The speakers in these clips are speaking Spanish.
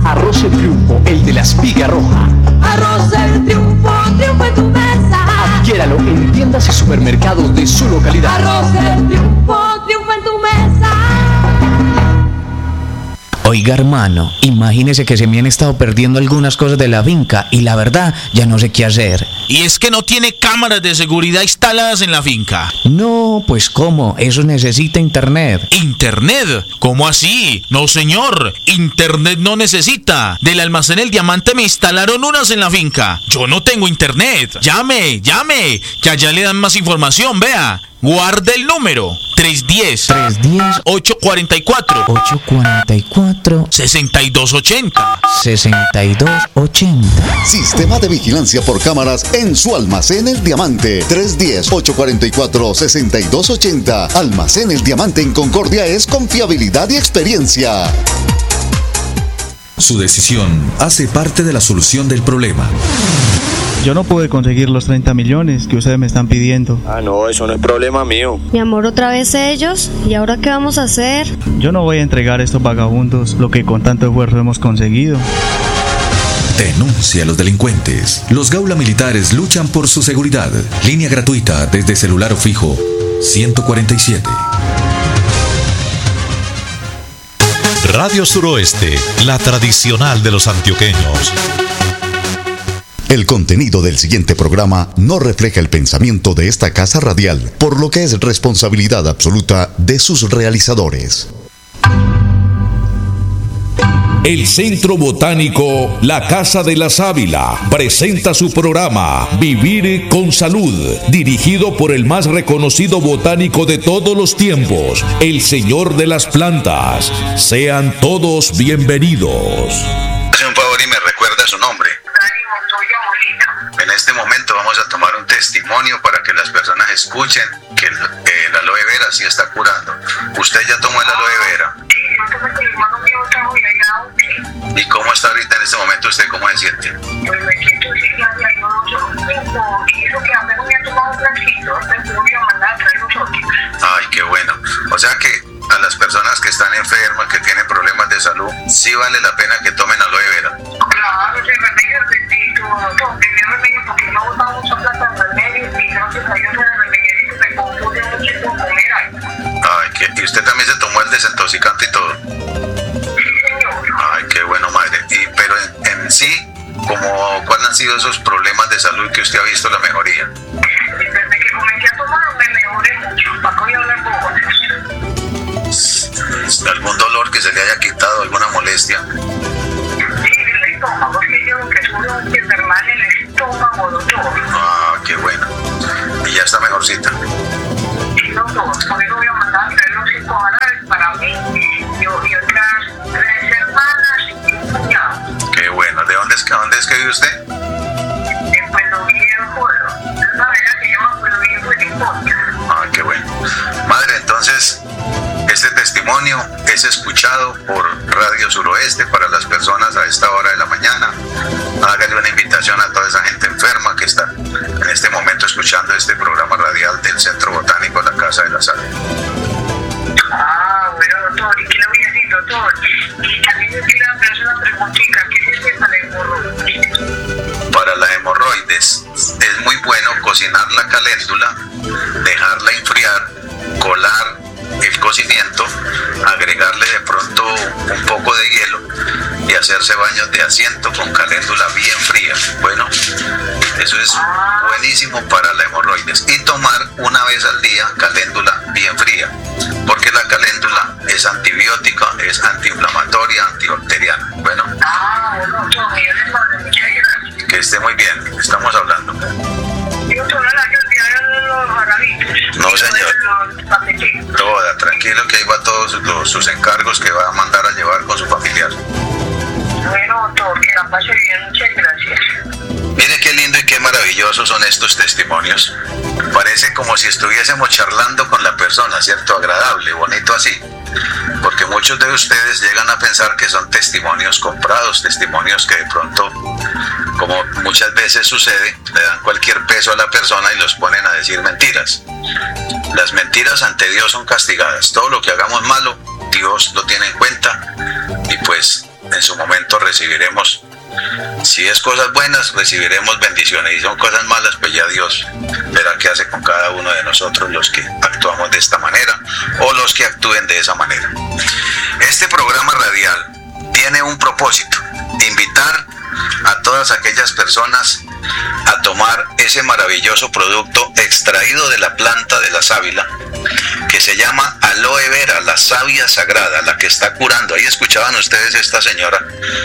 Arroz El Triunfo, el de la espiga roja. Arroz El Triunfo, triunfo en tu mesa. Adquiéralo en tiendas y supermercados de su localidad. Arroz El Triunfo, triunfo en tu mesa. Oiga, hermano, imagínese que se me han estado perdiendo algunas cosas de la finca y la verdad ya no sé qué hacer. Y es que no tiene cámaras de seguridad instaladas en la finca. No, pues ¿cómo? Eso necesita internet. ¿Internet? ¿Cómo así? No, señor, internet no necesita. Del almacén El Diamante me instalaron unas en la finca. Yo no tengo internet. Llame, que allá le dan más información, vea. Guarde el número 310-844 6280 6280. Sistema de vigilancia por cámaras en su almacén El Diamante. 310-844-6280. Almacén El Diamante en Concordia es confiabilidad y experiencia. Su decisión hace parte de la solución del problema. Yo no pude conseguir los 30 millones que ustedes me están pidiendo. No, eso no es problema mío. Mi amor, otra vez ellos. ¿Y ahora qué vamos a hacer? Yo no voy a entregar a estos vagabundos lo que con tanto esfuerzo hemos conseguido. Denuncia a los delincuentes. Los Gaula Militares luchan por su seguridad. Línea gratuita desde celular o fijo 147. Radio Suroeste, la tradicional de los antioqueños. El contenido del siguiente programa no refleja el pensamiento de esta casa radial, por lo que es responsabilidad absoluta de sus realizadores. El Centro Botánico La Casa de la Sábila presenta su programa Vivir con Salud, dirigido por el más reconocido botánico de todos los tiempos, el Señor de las Plantas. Sean todos bienvenidos. Hace un favor y me recuerda su nombre. En este momento vamos a tomar un testimonio para que las personas escuchen que el aloe vera sí está curando. ¿Usted ya tomó el aloe vera? ¿Y cómo está ahorita en este momento? ¿Usted cómo se siente? Pues me siento bien, y eso que apenas me ha tomado un plancito, entonces voy a mandar a traer nosotros. Ay, qué bueno. O sea que a las personas que están enfermas, que tienen problemas de salud, sí vale la pena que tomen aloe vera. Claro, ese remedio es bendito, primer remedio porque no botamos mucha plata en remedios y gracias a Dios el remedio me confunde mucho con comer algo. Ay, ¿y usted también se tomó el desintoxicante y todo? Ay, qué bueno, madre. Pero en sí, ¿cuáles han sido esos problemas de salud que usted ha visto la mejoría? Desde que comencé a tomar me mejoré mucho. ¿Para qué hablar con ¿Algún dolor que se le haya quitado, alguna molestia? Sí, el estómago, es que yo lo que sufro es que me hermana el estómago, doctor. Ah, qué bueno. ¿Y ya está mejorcita? Sí, doctor, por eso voy a mandar a traer los 5 jarabes para mí y otras 3 hermanas y un cuñado. Qué bueno. ¿De dónde es que vive usted? En Pueblo Viejo, una vela que se llama Pueblo Viejo de Concordia. Ah, qué bueno. Madre, entonces, este testimonio es escuchado por Radio Suroeste para las personas a esta hora de la mañana. Hágale una invitación a toda esa gente enferma que está en este momento escuchando este programa radial del Centro Botánico La Casa de la Salud. Ah, bueno, doctor, ¿y qué le voy a decir, doctor? Y también yo quiero hacer una preguntita, ¿qué es para la hemorroides? Para la hemorroides es muy bueno cocinar la caléndula, dejarla enfriar, colar el cocimiento, agregarle de pronto un poco de hielo y hacerse baños de asiento con caléndula bien fría. Bueno, eso es buenísimo para la hemorroides. Y tomar una vez al día caléndula bien fría, porque la caléndula es antibiótica, es antiinflamatoria, antibacteriana. Bueno, que esté muy bien, estamos hablando. No, señor. Toda, tranquilo que ahí va todos sus encargos que va a mandar a llevar con su familiar. Bueno, doctor, que la pase bien, muchas gracias. Mire qué lindo y qué maravillosos son estos testimonios. Parece como si estuviésemos charlando con la persona, ¿cierto? Agradable, bonito así. Porque muchos de ustedes llegan a pensar que son testimonios comprados, testimonios que de pronto, como muchas veces sucede, le dan cualquier peso a la persona y los ponen a decir mentiras. Las mentiras ante Dios son castigadas. Todo lo que hagamos malo, Dios lo tiene en cuenta y pues en su momento recibiremos, si es cosas buenas, recibiremos bendiciones, y son cosas malas, pues ya Dios verá qué hace con cada uno de nosotros, los que actuamos de esta manera o los que actúen de esa manera. Este programa radial tiene un propósito: invitar a todas aquellas personas a tomar ese maravilloso producto extraído de la planta de la sábila, que se llama aloe vera, la savia sagrada, la que está curando. Ahí escuchaban ustedes esta señora,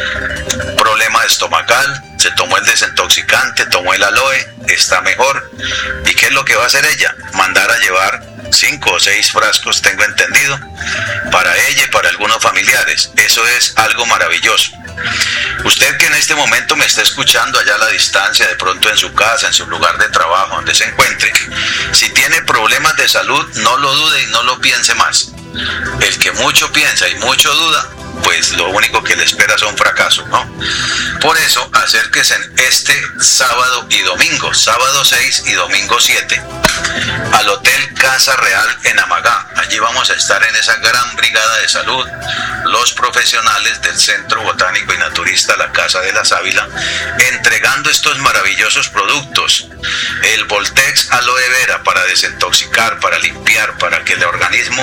problema estomacal, se tomó el desintoxicante, tomó el aloe, está mejor. ¿Y qué es lo que va a hacer ella? Mandar a llevar 5 o 6 frascos, tengo entendido, para ella y para algunos familiares. Eso es algo maravilloso. Usted que en este momento me está escuchando allá a la distancia, de pronto en su casa, en su lugar de trabajo, donde se encuentre, si tiene problemas de salud, no lo dude y no lo piense más. El que mucho piensa y mucho duda, pues lo único que le espera son fracasos, ¿no? Por eso, acérquese este sábado y domingo, sábado 6 y domingo 7, al Hotel Casa Real en Amagá. Allí vamos a estar en esa gran brigada de salud, los profesionales del Centro Botánico y Naturista La Casa de la Sábila, entregando estos maravillosos productos. El Voltex Aloe Vera para desintoxicar, para limpiar, para que el organismo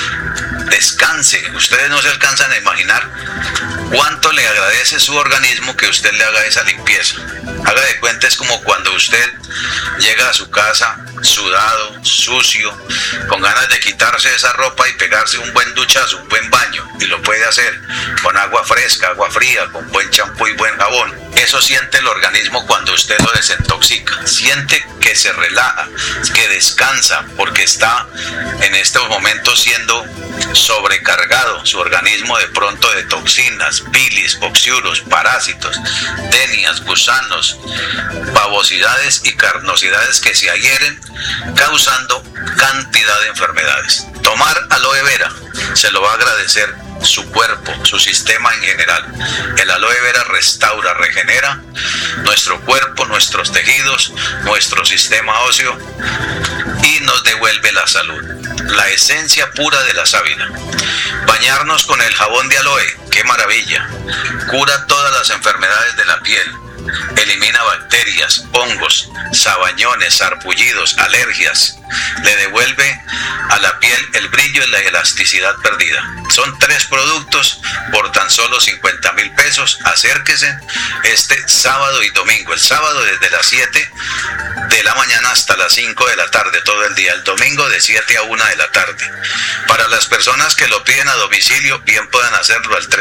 descanse. Ustedes no se alcanzan a imaginar cuánto le agradece su organismo que usted le haga esa limpieza. Haga de cuenta, es como cuando usted llega a su casa sudado, sucio, con ganas de quitarse esa ropa y pegarse un buen duchazo, un buen baño, y lo puede hacer con agua fresca, agua fría, con buen champú y buen jabón. Eso siente el organismo cuando usted lo desintoxica, siente que se relaja, que descansa, porque está en estos momentos siendo sobrecargado su organismo de pronto de toxinas, bilis, oxiuros, parásitos, tenias, gusanos, babosidades y carnosidades que se adhieren, causando cantidad de enfermedades. Tomar aloe vera se lo va a agradecer su cuerpo, su sistema en general. El aloe vera restaura, regenera nuestro cuerpo, nuestros tejidos, nuestro sistema óseo y nos devuelve la salud. La esencia pura de la sábila. Bañarnos con el jabón de aloe, qué maravilla. Cura todas las enfermedades de la piel. Elimina bacterias, hongos, sabañones, sarpullidos, alergias. Le devuelve a la piel el brillo y la elasticidad perdida. Son 3 productos por tan solo 50,000 pesos. Acérquese este sábado y domingo. El sábado desde las 7 de la mañana hasta las 5 de la tarde, todo el día. El domingo de 7 a 1 de la tarde. Para las personas que lo piden a domicilio, bien pueden hacerlo al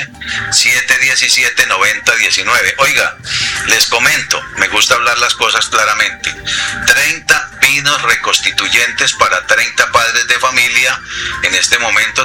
312-717-9019. Oiga, les comento, me gusta hablar las cosas claramente. 30 vinos reconstituyentes para 30 padres de familia. En este momento